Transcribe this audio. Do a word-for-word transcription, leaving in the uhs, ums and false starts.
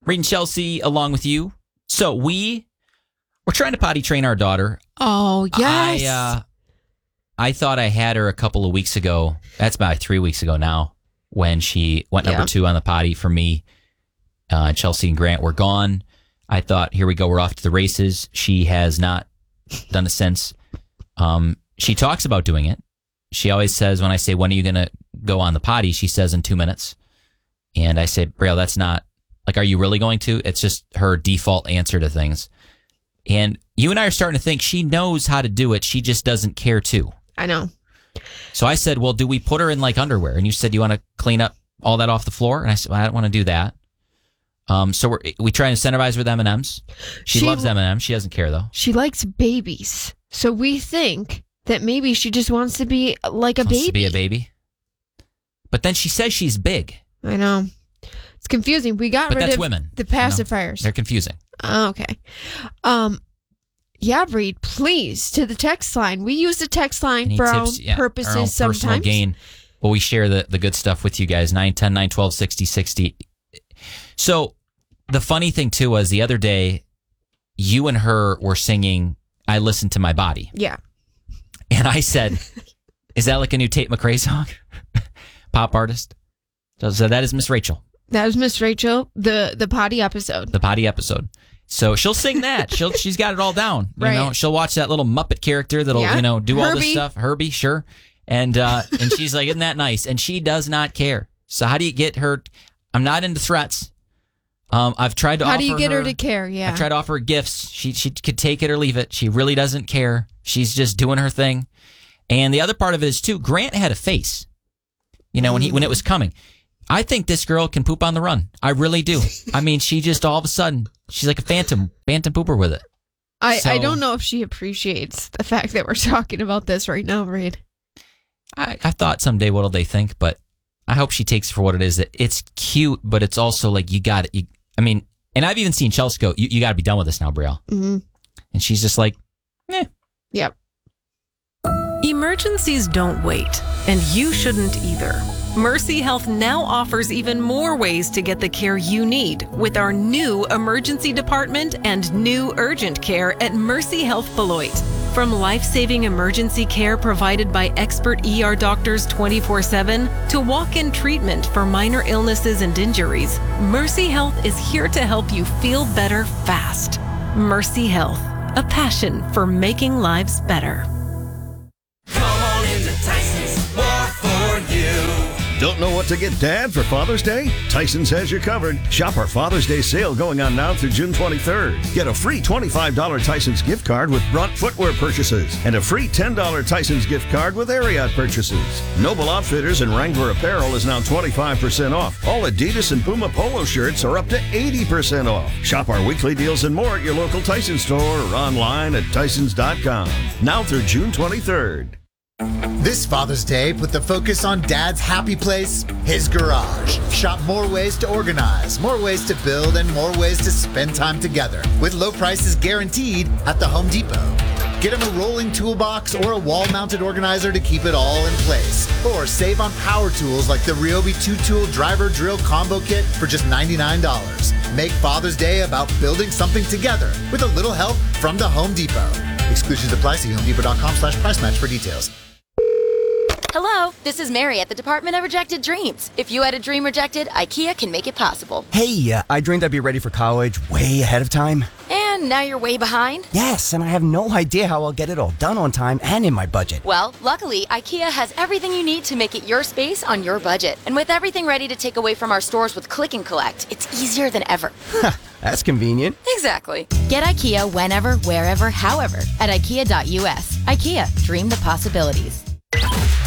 Reed and Chelsea, along with you. So we we're trying to potty train our daughter. Oh yes. I uh, I thought I had her a couple of weeks ago. That's about three weeks ago now. When she went number yeah. two on the potty for me, uh, Chelsea and Grant were gone. I thought, here we go, we're off to the races. She has not done it since. Um, she talks about doing it. She always says, when I say, when are you going to go on the potty? She says, in two minutes. And I say, Braille, that's not, like, are you really going to? It's just her default answer to things. And you and I are starting to think she knows how to do it. She just doesn't care to. I know. So I said, well, do we put her in like underwear? And you said, you want to clean up all that off the floor? And I said, well, I don't want to do that. Um, so we're, we try and incentivize with M and M's. She, she loves M and M's. She doesn't care, though. She likes babies. So we think that maybe she just wants to be like a wants baby. to be a baby. But then she says she's big. I know. It's confusing. We got but rid that's of women, the pacifiers. You know? They're confusing. Oh, okay. Um, yeah, Reed, please, to the text line. We use the text line Any for tips? our own yeah, purposes our own sometimes. Personal gain. Well, we share the, the good stuff with you guys. nine ten, nine twelve, sixty sixty. So the funny thing, too, was the other day, you and her were singing I Listen to My Body. Yeah. And I said, is that like a new Tate McRae song? Pop artist? So, so that is Miss Rachel. That was Miss Rachel, the the potty episode. The potty episode. So she'll sing that. She'll she's got it all down. You right. know, she'll watch that little Muppet character that'll yeah. you know do Herbie. all this stuff. Herbie, sure. And uh, and she's like, isn't that nice? And she does not care. So how do you get her? I'm not into threats. Um, I've tried to. How offer do you get her, her to care? Yeah. I've tried to offer her gifts. She she could take it or leave it. She really doesn't care. She's just doing her thing. And the other part of it is too. Grant had a face. You know when he when it was coming. I think this girl can poop on the run. I really do. I mean, she just all of a sudden, she's like a phantom, phantom pooper with it. I, so, I don't know if she appreciates the fact that we're talking about this right now, Reed. I, I thought someday what'll they think, but I hope she takes it for what it is. That it's cute, but it's also like, you got it. You, I mean, and I've even seen Chelsea go, you, you got to be done with this now, Brielle. Mm-hmm. And she's just like, eh. Yep. Emergencies don't wait, and you shouldn't either. Mercy Health now offers even more ways to get the care you need with our new emergency department and new urgent care at Mercy Health Beloit. From life-saving emergency care provided by expert E R doctors twenty-four seven to walk-in treatment for minor illnesses and injuries, Mercy Health is here to help you feel better fast. Mercy Health, a passion for making lives better. Come on into Tyson's, more for you. Don't know what to get Dad for Father's Day? Tyson's has you covered. Shop our Father's Day sale going on now through June twenty-third. Get a free twenty-five dollars Tyson's gift card with Brunt footwear purchases and a free ten dollars Tyson's gift card with Ariat purchases. Noble Outfitters and Wrangler apparel is now twenty-five percent off. All Adidas and Puma polo shirts are up to eighty percent off. Shop our weekly deals and more at your local Tyson store or online at Tysons dot com. Now through June twenty-third. This Father's Day, put the focus on Dad's happy place, his garage. Shop more ways to organize, more ways to build, and more ways to spend time together with low prices guaranteed at the Home Depot. Get him a rolling toolbox or a wall-mounted organizer to keep it all in place. Or save on power tools like the Ryobi two-tool driver drill combo kit for just ninety-nine dollars. Make Father's Day about building something together with a little help from the Home Depot. Exclusions apply. See home depot dot com slash price match for details. Hello, this is Mary at the Department of Rejected Dreams. If you had a dream rejected, IKEA can make it possible. Hey, uh, I dreamed I'd be ready for college way ahead of time. And now you're way behind? Yes, and I have no idea how I'll get it all done on time and in my budget. Well, luckily, IKEA has everything you need to make it your space on your budget. And with everything ready to take away from our stores with Click and Collect, it's easier than ever. That's convenient. Exactly. Get IKEA whenever, wherever, however at ikea dot U S. IKEA, dream the possibilities.